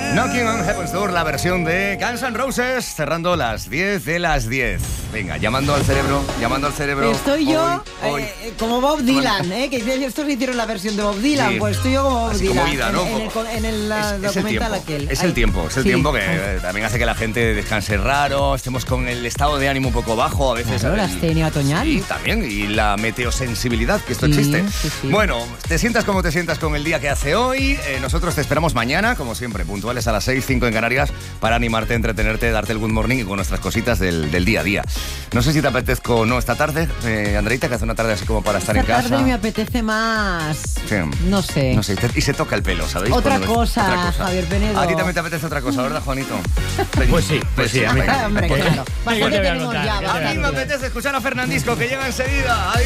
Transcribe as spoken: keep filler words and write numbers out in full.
Knocking on Heaven's Door, la versión de Guns N' Roses, cerrando las diez de las diez. Venga, llamando al cerebro, llamando al cerebro. Estoy yo hoy, hoy. Eh, como Bob Dylan, ¿eh? Que estos hicieron la versión de Bob Dylan, sí. Pues estoy yo como Bob Así Dylan. Como ida, ¿no? En, en el, en el es, documental es aquel. Es Ay. el tiempo, es el Sí. tiempo que eh, también hace que la gente descanse raro, estemos con el estado de ánimo un poco bajo, a veces. Claro, la astenia otoñal. Sí, también, y la meteosensibilidad, que esto Sí, existe. sí, sí. Bueno, te sientas como te sientas con el día que hace hoy. Eh, nosotros te esperamos mañana, como siempre, puntuales a las seis, cinco en Canarias, para animarte, entretenerte, darte el good morning y con nuestras cositas del, del día a día. No sé si te apetezco o no esta tarde, eh, Andreita, que hace una tarde así como para estar Esta en casa. Esta tarde me apetece más... Sí. No sé. No sé, y se toca el pelo, ¿sabéis? Otra Cuando cosa, ves, otra cosa, Javier Penedo. A ti también te apetece otra cosa, ¿verdad, Juanito? Pues sí, pues sí, a mí venga. también. Hombre, Pues, claro. pues, Bastante yo te voy a tenemos contar, ya, yo te voy a A mí me contar. apetece escuchar a Fernandisco, que llega enseguida. Adiós.